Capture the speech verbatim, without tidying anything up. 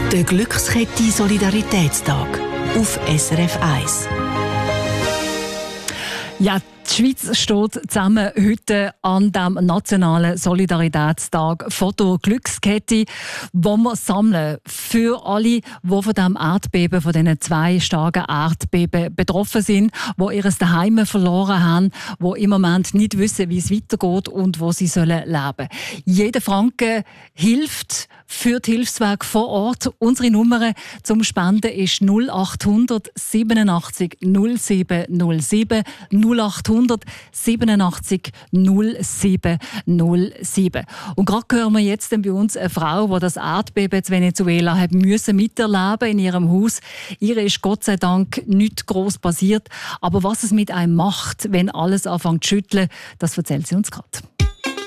Der Glückskette Solidaritätstag auf S R F eins. Ja, die Schweiz steht zusammen heute an dem nationalen Solidaritätstag von der Glückskette, wo wir sammeln für alle, die von dem Erdbeben, von diesen zwei starken Erdbeben betroffen sind, die ihr Zuhause verloren haben, die im Moment nicht wissen, wie es weitergeht und wo sie sollen leben. Jeder Franken hilft für die Hilfswerke vor Ort. Unsere Nummer zum Spenden ist null acht hundert siebenundachtzig null sieben null sieben null acht hundert siebenundachtzig null sieben null sieben. Und gerade hören wir jetzt bei uns eine Frau, die das Erdbeben in Venezuela hat müssen miterleben in ihrem Haus. Ihr ist Gott sei Dank nichts gross passiert. Aber was es mit einem macht, wenn alles anfängt zu schütteln, das erzählt sie uns gerade.